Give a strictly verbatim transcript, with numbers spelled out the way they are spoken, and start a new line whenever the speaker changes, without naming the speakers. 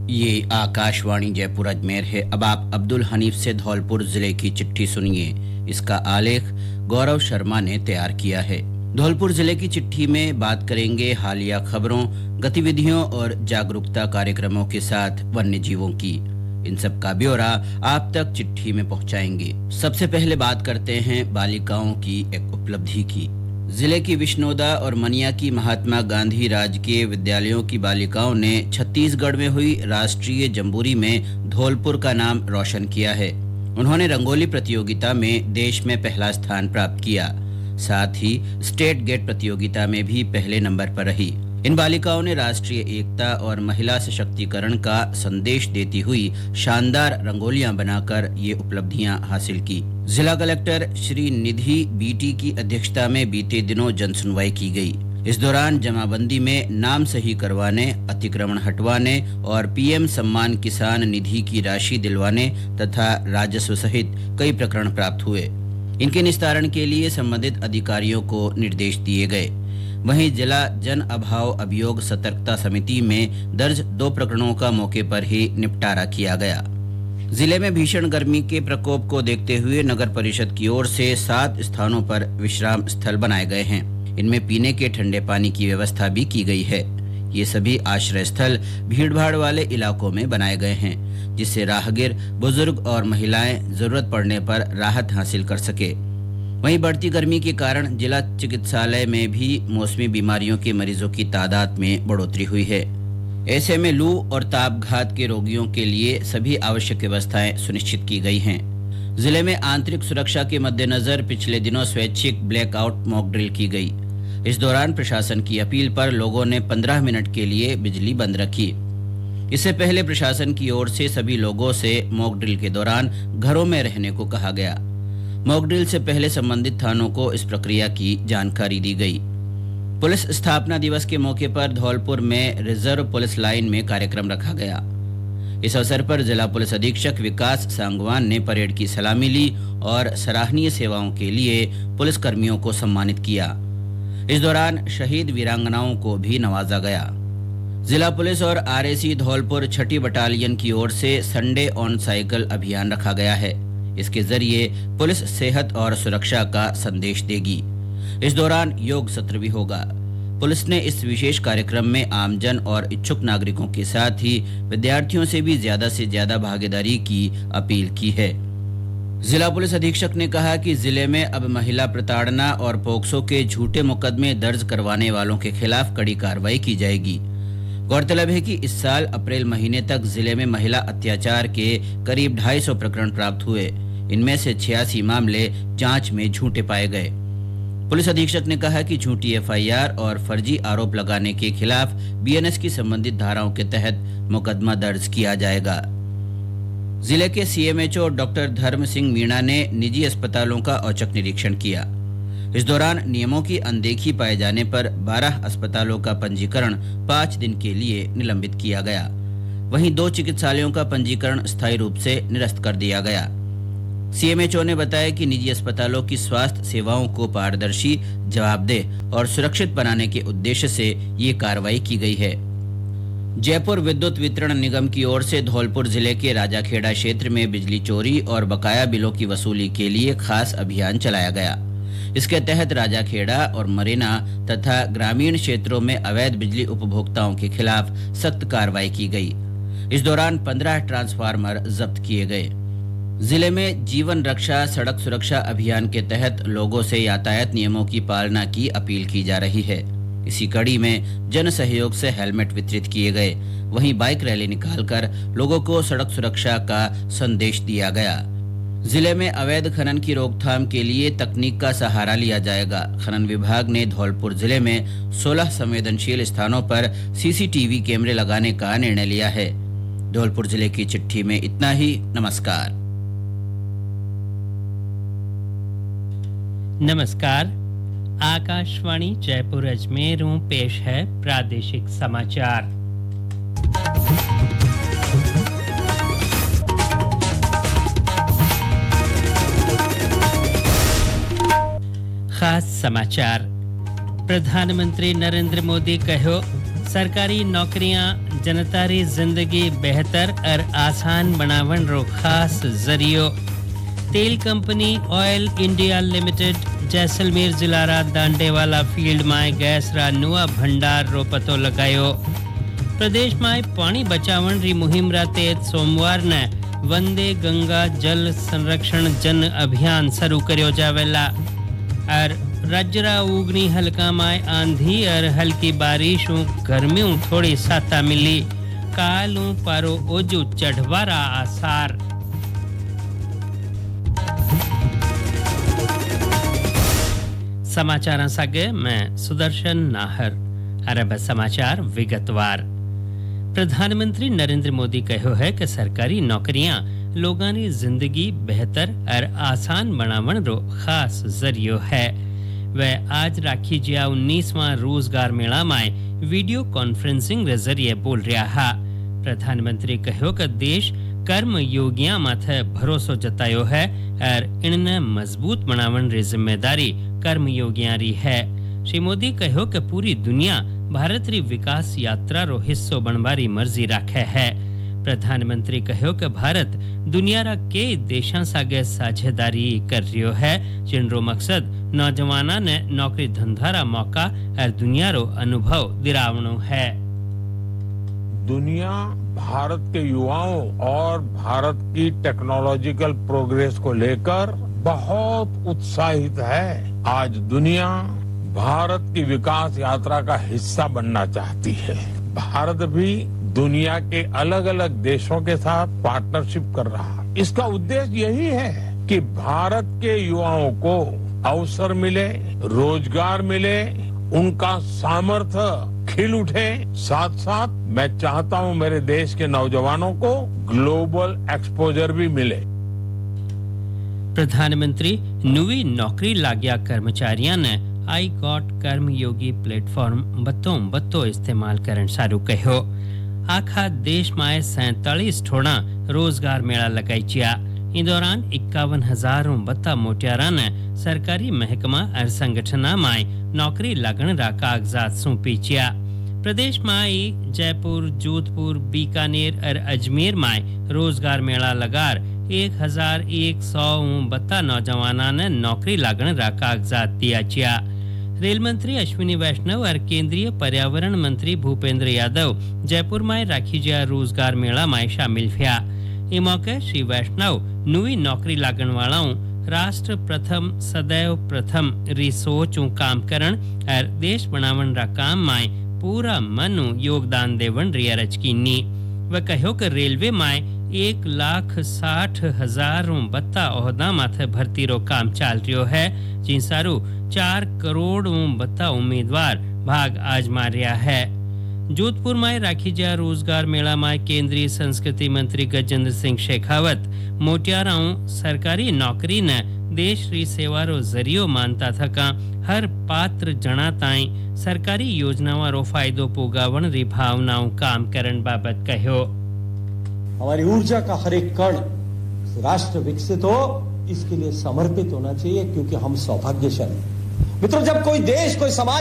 ये आकाशवाणी जयपुर अजमेर है। अब आप अब्दुल हनीफ से धौलपुर जिले की चिट्ठी सुनिए। इसका आलेख गौरव शर्मा ने तैयार किया है। धौलपुर जिले की चिट्ठी में बात करेंगे हालिया खबरों, गतिविधियों और जागरूकता कार्यक्रमों के साथ वन्य जीवों की। इन सब का ब्यौरा आप तक चिट्ठी में पहुंचाएंगे। सबसे पहले बात करते हैं बालिकाओं की एक उपलब्धि की। जिले की विष्णोदा और मनिया की महात्मा गांधी राजकीय विद्यालयों की बालिकाओं ने छत्तीसगढ़ में हुई राष्ट्रीय जंबूरी में धौलपुर का नाम रोशन किया है। उन्होंने रंगोली प्रतियोगिता में देश में पहला स्थान प्राप्त किया, साथ ही स्टेट गेट प्रतियोगिता में भी पहले नंबर पर रही। इन बालिकाओं ने राष्ट्रीय एकता और महिला सशक्तिकरण का संदेश देती हुई शानदार रंगोलियां बनाकर ये उपलब्धियां हासिल की। जिला कलेक्टर श्री निधि बीटी की अध्यक्षता में बीते दिनों जनसुनवाई की गई। इस दौरान जमाबंदी में नाम सही करवाने, अतिक्रमण हटवाने और पीएम सम्मान किसान निधि की राशि दिलवाने तथा राजस्व सहित कई प्रकरण प्राप्त हुए। इनके निस्तारण के लिए संबंधित अधिकारियों को निर्देश दिए गए। वहीं जिला जन अभाव अभियोग सतर्कता समिति में दर्ज दो प्रकरणों का मौके पर ही निपटारा किया गया। जिले में भीषण गर्मी के प्रकोप को देखते हुए नगर परिषद की ओर से सात स्थानों पर विश्राम स्थल बनाए गए हैं। इनमें पीने के ठंडे पानी की व्यवस्था भी की गई है। ये सभी आश्रय स्थल भीड़भाड़ वाले इलाकों में बनाए गए हैं, जिससे राहगीर, बुजुर्ग और महिलाएं जरूरत पड़ने पर राहत हासिल कर सके। वहीं बढ़ती गर्मी के कारण जिला चिकित्सालय में भी मौसमी बीमारियों के मरीजों की तादाद में बढ़ोतरी हुई है। ऐसे में लू और तापघात के रोगियों के लिए सभी आवश्यक व्यवस्थाएं सुनिश्चित की गई हैं। जिले में आंतरिक सुरक्षा के मद्देनजर पिछले दिनों स्वैच्छिक ब्लैकआउट मॉक ड्रिल की गई। इस दौरान प्रशासन की अपील पर लोगों ने पंद्रह मिनट के लिए बिजली बंद रखी। इससे पहले प्रशासन की ओर से सभी लोगों से मॉक ड्रिल के दौरान घरों में रहने को कहा गया। मॉक ड्रिल से पहले संबंधित थानों को इस प्रक्रिया की जानकारी दी गई। पुलिस स्थापना दिवस के मौके पर धौलपुर में रिजर्व पुलिस लाइन में कार्यक्रम रखा गया। इस अवसर पर जिला पुलिस अधीक्षक विकास सांगवान ने परेड की सलामी ली और सराहनीय सेवाओं के लिए पुलिस कर्मियों को सम्मानित किया। इस दौरान शहीद वीरांगनाओं को भी नवाजा गया। जिला पुलिस और आरएसी धौलपुर छठी बटालियन की ओर से संडे ऑन साइकिल अभियान रखा गया है। इसके जरिए पुलिस सेहत और सुरक्षा का संदेश देगी। इस दौरान योग सत्र भी होगा। पुलिस ने इस विशेष कार्यक्रम में आमजन और इच्छुक नागरिकों के साथ ही विद्यार्थियों से भी ज्यादा से ज्यादा भागीदारी की अपील की है। जिला पुलिस अधीक्षक ने कहा कि जिले में अब महिला प्रताड़ना और पोक्सो के झूठे मुकदमे दर्ज करवाने वालों के खिलाफ कड़ी कार्रवाई की जाएगी। गौरतलब है कि इस साल अप्रैल महीने तक जिले में महिला अत्याचार के करीब ढाई सौ प्रकरण प्राप्त हुए। इनमें से छियासी मामले जांच में झूठे पाए गए। पुलिस अधीक्षक ने कहा कि झूठी एफआईआर और फर्जी आरोप लगाने के खिलाफ बीएनएस की संबंधित धाराओं के तहत मुकदमा दर्ज किया जाएगा। जिले के सीएमएचओ डॉक्टर धर्म सिंह मीणा ने निजी अस्पतालों का औचक निरीक्षण किया। इस दौरान नियमों की अनदेखी पाए जाने पर बारह अस्पतालों का पंजीकरण पाँच दिन के लिए निलंबित किया गया। वहीं दो चिकित्सालयों का पंजीकरण स्थायी रूप से निरस्त कर दिया गया। सीएमएचओ ने बताया कि निजी अस्पतालों की स्वास्थ्य सेवाओं को पारदर्शी, जवाबदेह और सुरक्षित बनाने के उद्देश्य से ये कार्रवाई की गई है। जयपुर विद्युत वितरण निगम की ओर से धौलपुर जिले के राजाखेड़ा क्षेत्र में बिजली चोरी और बकाया बिलों की वसूली के लिए खास अभियान चलाया गया। इसके तहत राजाखेड़ा और मरीना तथा ग्रामीण क्षेत्रों में अवैध बिजली उपभोक्ताओं के खिलाफ सख्त कार्रवाई की गई। इस दौरान पंद्रह ट्रांसफार्मर जब्त किए गए। जिले में जीवन रक्षा सड़क सुरक्षा अभियान के तहत लोगों से यातायात नियमों की पालना की अपील की जा रही है। इसी कड़ी में जन सहयोग से हेलमेट वितरित किए गए। वहीं बाइक रैली निकालकर लोगों को सड़क सुरक्षा का संदेश दिया गया। जिले में अवैध खनन की रोकथाम के लिए तकनीक का सहारा लिया जाएगा। खनन विभाग ने धौलपुर जिले में सोलह संवेदनशील स्थानों पर सीसीटीवी कैमरे लगाने का निर्णय लिया है। धौलपुर जिले की चिट्ठी में इतना ही। नमस्कार।
नमस्कार। आकाशवाणी जयपुर अजमेर में पेश है प्रादेशिक समाचार। खास समाचार। प्रधानमंत्री नरेंद्र मोदी कहो सरकारी नौकरियां जनता री जिंदगी बेहतर और आसान बनावन रो खास जरियो। तेल company oil India limited Jaisalmer जिला रा दांडेवाला फील्ड में गैस रा नुआ भंडार रो पतो लगायो। प्रदेश में पानी बचावन री मुहिम रा तहत सोमवार ने वंदे गंगा जल संरक्षण जन अभियान शुरू कर्यो जावेला। और राज्य रा उगनी हल्का में आंधी और हल्की बारिश गर्मियों थोड़ी साता मिली। कालू पारो ओजू चढ़वारा आसार। समाचार सागे मैं सुदर्शन नाहर। अरब समाचार विगतवार। प्रधानमंत्री नरेंद्र मोदी कहो है कि सरकारी नौकरियां लोगों की जिंदगी बेहतर और आसान बनावन रो खास जरियो है। वह आज राखी जिया उन्नीसवां रोजगार मेला में वीडियो कॉन्फ्रेंसिंग के जरिए बोल रहा है। प्रधानमंत्री कहो कि देश कर्म योगिया माथे भरोसो जतायो है और इनने मजबूत बनावन री जिम्मेदारी कर्म योगिया री है। श्री मोदी कहो कि पूरी दुनिया भारत री विकास यात्रा रो हिस्सो बनवारी मर्जी राखे है। प्रधानमंत्री कहो कि भारत दुनिया रा के देशों सागे साझेदारी कर रियो है जिनरो मकसद नौजवाना ने नौकरी धंधा रा मौका और दुनिया रो अनुभव दिलावनो है।
दुनिया भारत के युवाओं और भारत की टेक्नोलॉजिकल प्रोग्रेस को लेकर बहुत उत्साहित है। आज दुनिया भारत की विकास यात्रा का हिस्सा बनना चाहती है। भारत भी दुनिया के अलग अलग देशों के साथ पार्टनरशिप कर रहा है। इसका उद्देश्य यही है कि भारत के युवाओं को अवसर मिले, रोजगार मिले, उनका सामर्थ्य खिल उठे। साथ साथ मैं चाहता हूं मेरे देश के नौजवानों को ग्लोबल एक्सपोजर भी मिले।
प्रधानमंत्री नवी नौकरी लाग्या कर्मचारियों ने आई गॉट कर्मयोगी प्लेटफॉर्म बत्तों बत्तो इस्तेमाल करन सारू कहो। आखा देश में सैतालीस ठोड़ा रोजगार मेला लगाई चिया। इन दौरान इक्यावन हजारों बत्ता मोटियारा ने सरकारी महकमा और संगठना में नौकरी लगन रा कागजात सौंपी चिया। प्रदेश में जयपुर, जोधपुर, बीकानेर और अजमेर में रोजगार मेला लगार एक हजार एक सौ बत्ता नौजवाना ने नौकरी लगन रा कागजात दिया चिया। रेल मंत्री अश्विनी वैष्णव और केंद्रीय पर्यावरण मंत्री भूपेंद्र यादव जयपुर में राखी जिया रोजगार मेला में शामिल हुआ। इस मौके श्री वैष्णव नवी नौकरी लागण वालाओं राष्ट्र प्रथम सदैव प्रथम री सोच काम करण और देश बनावन रा काम में पूरा मनु योगदान देवन री अरज कीनी। वह कहो कि रेलवे में एक लाख साठ हजार बत्ता ओहदा माथे भर्ती रो काम चाल रियो है जिन सारू चार करोड़ बत्ता उम्मीदवार भाग आजमा रहा है। जोधपुर में राखी जा रोजगार मेला में केंद्रीय संस्कृति मंत्री गजेंद्र सिंह शेखावत मोटियाराओं सरकारी नौकरी ने देश री सेवा रो जरियो मानता थका हर पात्र जना ताई सरकारी योजनाओं रो फायदो पोगावन री भावनाओं काम करन बाबत कहो।
हमारी ऊर्जा का हर एक कण राष्ट्र विकसित हो इसके लिए समर्पित होना चाहिए क्योंकि हम सौभाग्यशाली। मित्रों, जब कोई देश कोई समाज